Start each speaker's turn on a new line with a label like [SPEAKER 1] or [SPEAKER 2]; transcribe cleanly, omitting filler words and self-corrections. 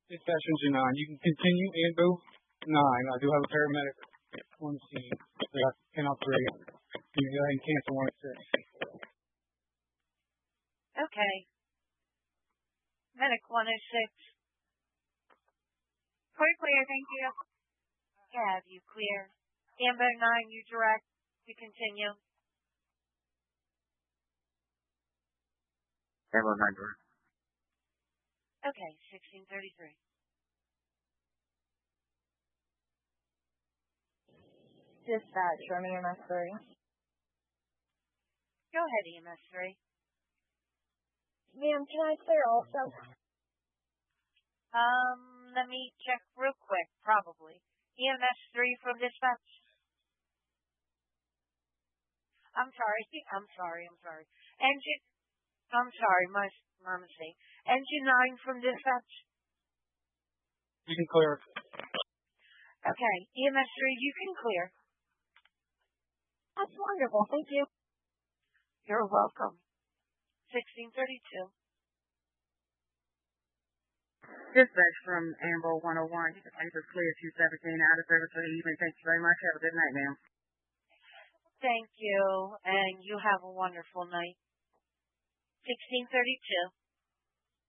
[SPEAKER 1] Dispatch engine 9. You can continue Ambo 9. I do have a paramedic on scene. So I can operate. You can go ahead and cancel 1 at 6.
[SPEAKER 2] Okay. Medic 106.
[SPEAKER 3] Clear, thank you.
[SPEAKER 2] Have you clear? Ambo 9, you direct to continue.
[SPEAKER 4] Ambo 9 direct.
[SPEAKER 2] Okay, 1633.
[SPEAKER 3] Dispatch from EMS 3.
[SPEAKER 2] Go ahead, EMS 3.
[SPEAKER 3] Ma'am, can I clear also?
[SPEAKER 2] Let me check real quick, probably. EMS 3 from dispatch. I'm sorry. My mistake. Engine 9 from dispatch.
[SPEAKER 1] You can clear.
[SPEAKER 2] Okay, EMS 3, you can clear.
[SPEAKER 3] That's wonderful, thank you.
[SPEAKER 2] You're welcome. 1632.
[SPEAKER 4] Dispatch from Ambo 101. Anchor's clear 217 out of service for the evening. Thank you very much. Have a good night, ma'am.
[SPEAKER 2] Thank you, and you have a wonderful night. 1632.